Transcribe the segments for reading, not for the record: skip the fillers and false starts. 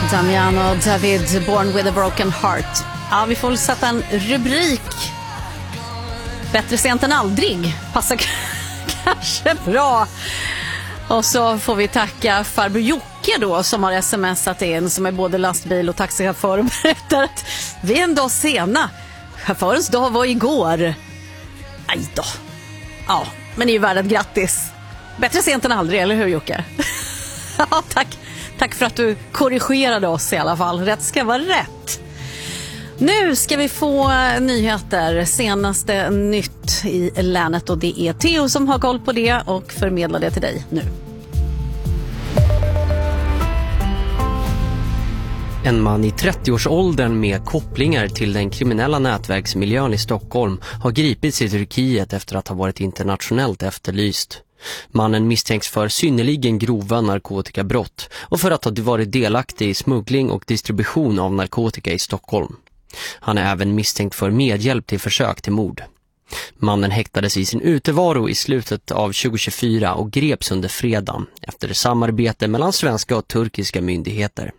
Damiano David, Born with a broken heart. Ja, vi får sätta en rubrik. Bättre sent än aldrig. Passar kanske bra. Och så får vi tacka farbror Jocke då, som har smsat in, som är både lastbil och taxichaufför, och berättar att vi är en dag sena. Chaufförens dag var igår. Aj då. Ja, men det är ju värd ett grattis. Bättre sent än aldrig, eller hur Jocke? Ja, tack för att du korrigerade oss i alla fall. Rätt ska vara rätt. Nu ska vi få nyheter, senaste nytt i länet, och det är Theo som har koll på det och förmedlar det till dig nu. En man i 30-årsåldern med kopplingar till den kriminella nätverksmiljön i Stockholm har gripits i Turkiet efter att ha varit internationellt efterlyst. Mannen misstänks för synnerligen grova narkotikabrott och för att ha varit delaktig i smuggling och distribution av narkotika i Stockholm. Han är även misstänkt för medhjälp till försök till mord. Mannen häktades i sin utevaro i slutet av 2024 och greps under fredagen efter samarbete mellan svenska och turkiska myndigheter.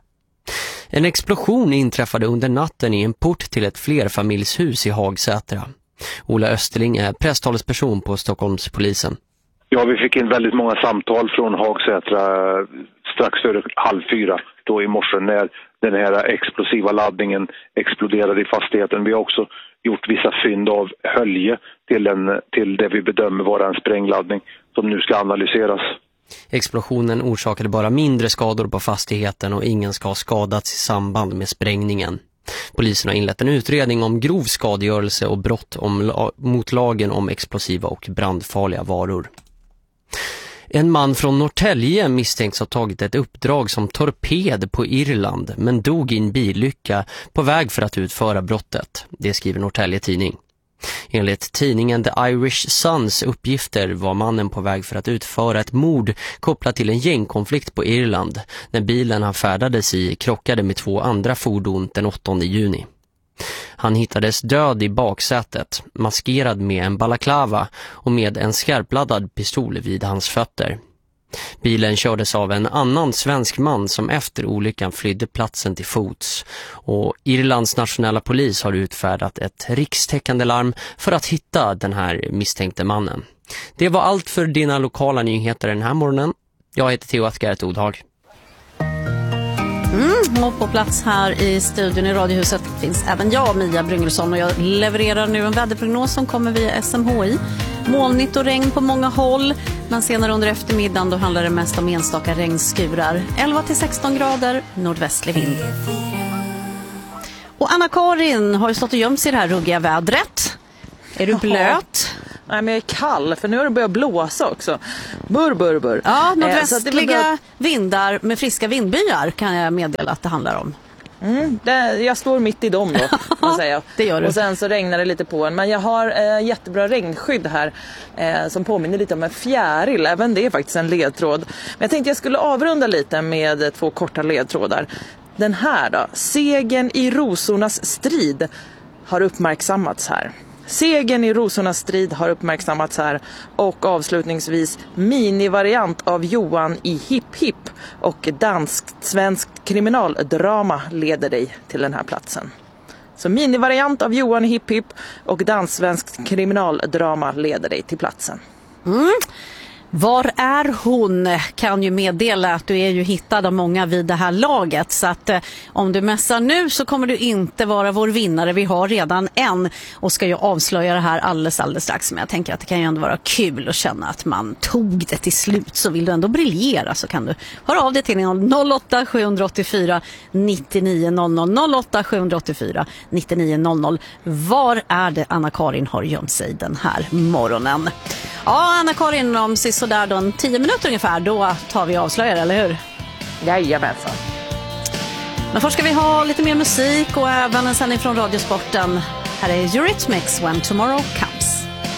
En explosion inträffade under natten i en port till ett flerfamiljshus i Hagsätra. Ola Österling är presstalesperson på Stockholmspolisen. Ja, vi fick in väldigt många samtal från Hagsätra strax före 3:30 då i morse när den här explosiva laddningen exploderade i fastigheten. Vi har också gjort vissa fynd av hölje till det vi bedömer vara en sprängladdning som nu ska analyseras. Explosionen orsakade bara mindre skador på fastigheten och ingen ska ha skadats i samband med sprängningen. Polisen har inlett en utredning om grov skadegörelse och brott mot lagen om explosiva och brandfarliga varor. En man från Norrtälje misstänks ha tagit ett uppdrag som torped på Irland men dog i en bilycka på väg för att utföra brottet. Det skriver Norrtälje Tidning. Enligt tidningen The Irish Suns uppgifter var mannen på väg för att utföra ett mord kopplat till en gängkonflikt på Irland när bilen han färdades i krockade med 2 andra fordon den 8 juni. Han hittades död i baksätet, maskerad med en balaklava och med en skarpladdad pistol vid hans fötter. Bilen kördes av en annan svensk man som efter olyckan flydde platsen till fots, och Irlands nationella polis har utfärdat ett rikstäckande larm för att hitta den här misstänkte mannen. Det var allt för dina lokala nyheter den här morgonen. Jag heter Theo Atgert Odhag. Och på plats här i studion i Radiohuset finns även jag, Mia Bryngelsson, och jag levererar nu en väderprognos som kommer via SMHI. Molnigt och regn på många håll, men senare under eftermiddagen då handlar det mest om enstaka regnskurar. 11-16 grader, nordvästlig vind. Och Anna-Karin har ju stått och gömt sig i det här ruggiga vädret. Är du blöt? Nej, men jag är kall, för nu har det börjat blåsa också. Burr. Ja, nordvästliga vindar med friska vindbyar kan jag meddela att det handlar om. Jag står mitt i dem då, kan man säga. Det gör du. Och sen så regnar det lite på en. Men jag har jättebra regnskydd här som påminner lite om en fjäril. Även det är faktiskt en ledtråd. Men jag tänkte jag skulle avrunda lite med 2 korta ledtrådar. Den här då, segern i rosornas strid har uppmärksammats här. Segern i rosornas strid har uppmärksammats här. Och avslutningsvis minivariant av Johan i Hipp Hipp och dansk-svenskt kriminaldrama leder dig till den här platsen. Så minivariant av Johan i Hipp Hipp och dansk-svenskt kriminaldrama leder dig till platsen. Var är hon? Kan ju meddela att du är ju hittad av många vid det här laget. Så att om du mässar nu så kommer du inte vara vår vinnare. Vi har redan en och ska ju avslöja det här alldeles strax. Men jag tänker att det kan ju ändå vara kul att känna att man tog det till slut. Så vill du ändå briljera så kan du höra av dig till 08 784 99 00 08 784 99 00. Var är det Anna-Karin har gömt sig den här morgonen? Ja, Anna-Karin, om sådär då 10 minuter ungefär, då tar vi avslöjar, eller hur? Jajamensan. Men först ska vi ha lite mer musik och även en sändning från Radiosporten. Här är Eurythmics When Tomorrow Comes.